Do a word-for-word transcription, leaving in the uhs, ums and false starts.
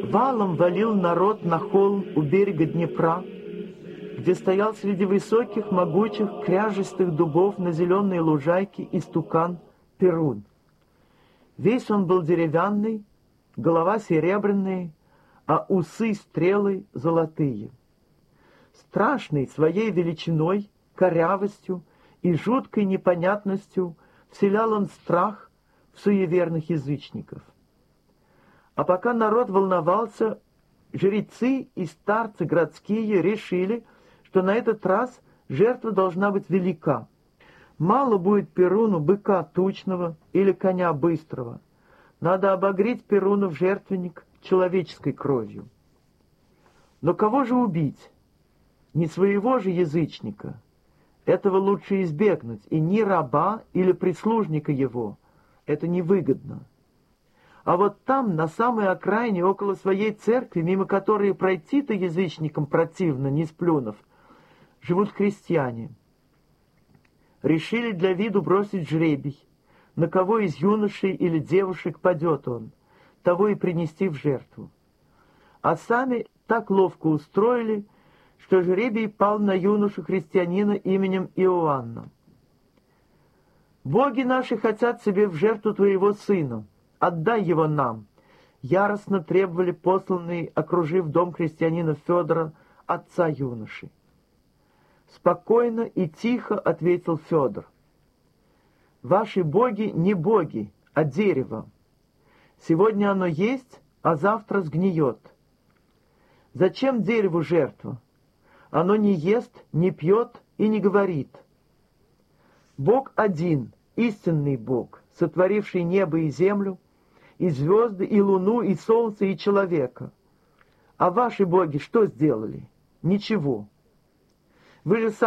Валом валил народ на холм у берега Днепра, где стоял среди высоких, могучих, кряжестых дубов на зеленой лужайке истукан Перун. Весь он был деревянный, голова серебряная, а усы стрелы золотые. Страшный своей величиной, корявостью и жуткой непонятностью вселял он страх в суеверных язычников. А пока народ волновался, жрецы и старцы городские решили, что на этот раз жертва должна быть велика. Мало будет Перуну быка тучного или коня быстрого. Надо обогреть Перуну в жертвенник человеческой кровью. Но кого же убить? Не своего же язычника. Этого лучше избегнуть, и ни раба или прислужника его. Это невыгодно. А вот там, на самой окраине, около своей церкви, мимо которой пройти-то язычникам противно, не сплюнув, живут христиане. Решили для виду бросить жребий, на кого из юношей или девушек падет он, того и принести в жертву. А сами так ловко устроили, что жребий пал на юношу-христианина именем Иоанна. «Боги наши хотят себе в жертву твоего сына, отдай его нам», яростно требовали посланные, окружив дом христианина Федора, отца юноши. Спокойно и тихо ответил Федор: «Ваши боги не боги, а дерево. Сегодня оно есть, а завтра сгниет. Зачем дереву жертва? Оно не ест, не пьет и не говорит. Бог один, истинный Бог, сотворивший небо и землю, и звезды, и луну, и солнце, и человека. А ваши боги что сделали? Ничего. Вы же